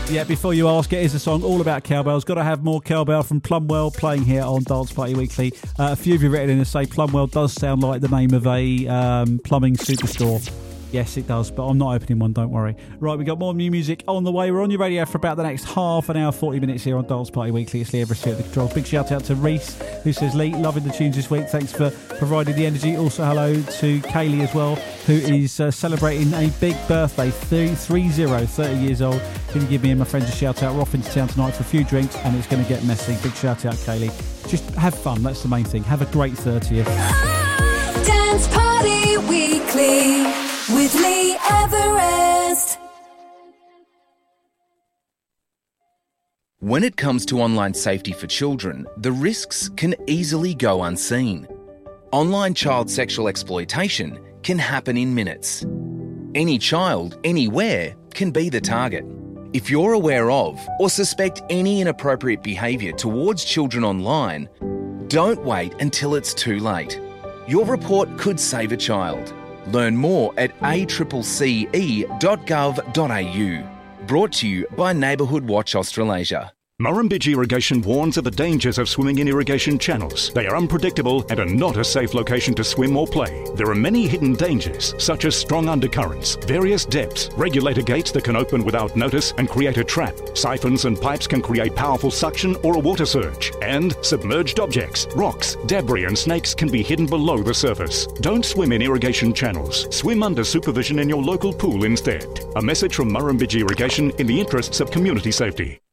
Yeah, before you ask, it is a song all about cowbells. Got to have more cowbell from Plumwell playing here on Dance Party Weekly. A few of you written in to say Plumwell does sound like the name of a plumbing superstore. Yes, it does, but I'm not opening one, don't worry. Right, we got more new music on the way. We're on your radio for about the next half an hour, 40 minutes here on Dance Party Weekly. It's Lee Everest here at the controls. Big shout out to Reese, who says, Lee, loving the tunes this week. Thanks for providing the energy. Also, hello to Kaylee as well, who is celebrating a big birthday, 30 years old. Can you give me and my friends a shout out? We're off into town tonight for a few drinks and it's going to get messy. Big shout out, Kaylee. Just have fun, that's the main thing. Have a great 30th. Dance Party Weekly with Lee Everest. When it comes to online safety for children, the risks can easily go unseen. Online child sexual exploitation can happen in minutes. Any child, anywhere, can be the target. If you're aware of or suspect any inappropriate behaviour towards children online, don't wait until it's too late. Your report could save a child. Learn more at accce.gov.au. Brought to you by Neighbourhood Watch Australasia. Murrumbidgee Irrigation warns of the dangers of swimming in irrigation channels. They are unpredictable and are not a safe location to swim or play. There are many hidden dangers, such as strong undercurrents, various depths, regulator gates that can open without notice and create a trap. Siphons and pipes can create powerful suction or a water surge. And submerged objects, rocks, debris and snakes can be hidden below the surface. Don't swim in irrigation channels. Swim under supervision in your local pool instead. A message from Murrumbidgee Irrigation in the interests of community safety.